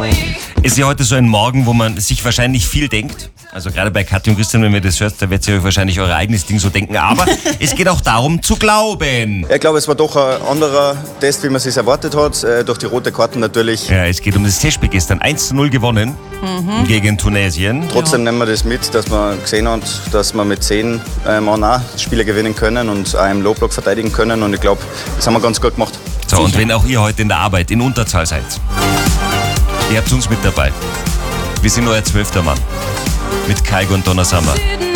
Ist ja heute so ein Morgen, wo man sich wahrscheinlich viel denkt. Also gerade bei Katja und Christian, wenn ihr das hört, da werdet ihr euch wahrscheinlich euer eigenes Ding so denken. Aber es geht auch darum zu glauben. Ich glaube, es war doch ein anderer Test, wie man es sich erwartet hat. Durch die rote Karten natürlich. Ja, es geht um das Testspiel gestern. 1:0 gewonnen gegen Tunesien. Trotzdem nehmen wir das mit, dass man gesehen hat, dass wir mit 10 Mann auch Spiele gewinnen können und auch im Low-Block verteidigen können. Und ich glaube, das haben wir ganz gut gemacht. So, und wenn auch ihr heute in der Arbeit in Unterzahl seid, ihr habt uns mit dabei. Wir sind euer 12. Mann. Mit Kaigo und Donna Summer.